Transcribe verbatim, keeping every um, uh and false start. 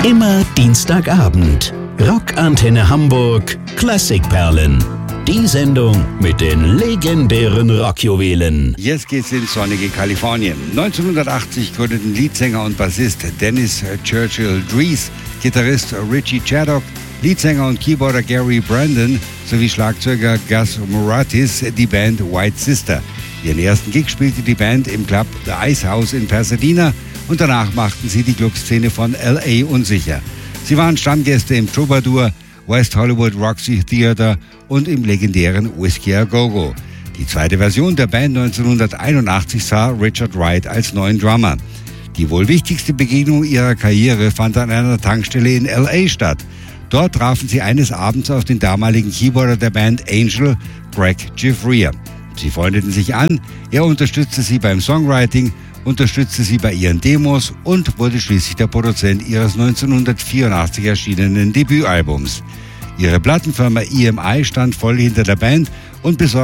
Immer Dienstagabend. Rockantenne Hamburg Klassikperlen. Die Sendung mit den legendären Rockjuwelen. Jetzt geht's ins sonnige Kalifornien. neunzehnhundertachtzig gründeten Leadsänger und Bassist Dennis Churchill Dries, Gitarrist Richie Chaddock, Leadsänger und Keyboarder Gary Brandon sowie Schlagzeuger Gus Moratis die Band White Sister. Ihren ersten Gig spielte die Band im Club The Ice House in Pasadena und danach machten sie die Clubszene von L A unsicher. Sie waren Stammgäste im Troubadour, West Hollywood Roxy Theater und im legendären Whiskey A Go Go. Die zweite Version der Band neunzehnhunderteinundachtzig sah Richard Wright als neuen Drummer. Die wohl wichtigste Begegnung ihrer Karriere fand an einer Tankstelle in L A statt. Dort trafen sie eines Abends auf den damaligen Keyboarder der Band Angel, Greg Giuffria. Sie freundeten sich an, er unterstützte sie beim Songwriting, unterstützte sie bei ihren Demos und wurde schließlich der Produzent ihres neunzehnhundertvierundachtzig erschienenen Debütalbums. Ihre Plattenfirma E M I stand voll hinter der Band und besorgte